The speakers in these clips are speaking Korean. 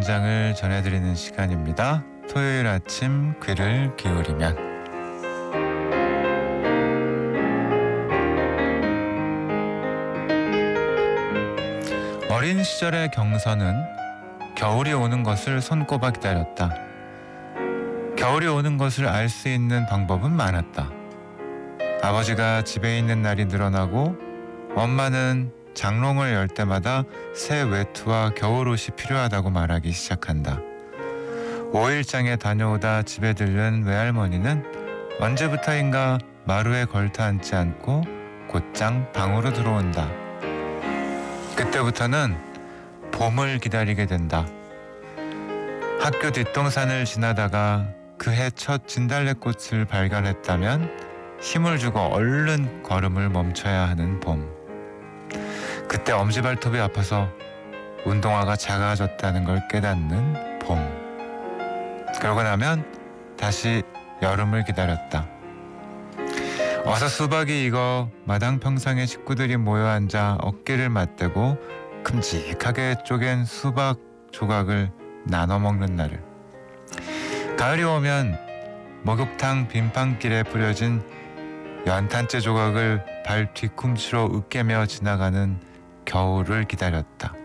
문장을 전해드리는 시간입니다. 토요일 아침 귀를 기울이면. 어린 시절의 경서는 겨울이 오는 것을 손꼽아 기다렸다. 겨울이 오는 것을 알 수 있는 방법은 많았다. 아버지가 집에 있는 날이 늘어나고 엄마는 장롱을 열 때마다 새 외투와 겨울옷이 필요하다고 말하기 시작한다. 5일장에 다녀오다 집에 들른 외할머니는 언제부터인가 마루에 걸터 앉지 않고 곧장 방으로 들어온다. 그때부터는 봄을 기다리게 된다. 학교 뒷동산을 지나다가 그해 첫 진달래꽃을 발견했다면 힘을 주고 얼른 걸음을 멈춰야 하는 봄. 그때 엄지발톱이 아파서 운동화가 작아졌다는 걸 깨닫는 봄. 그러고 나면 다시 여름을 기다렸다. 어서 수박이 익어 마당 평상에 식구들이 모여 앉아 어깨를 맞대고 큼직하게 쪼갠 수박 조각을 나눠 먹는 날을. 가을이 오면 목욕탕 빈방길에 뿌려진 연탄재 조각을 발 뒤꿈치로 으깨며 지나가는 겨울을 기다렸다.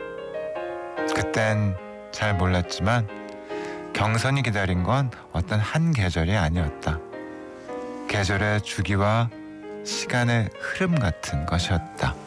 그땐 잘 몰랐지만 경선이 기다린 건 어떤 한 계절이 아니었다. 계절의 주기와 시간의 흐름 같은 것이었다.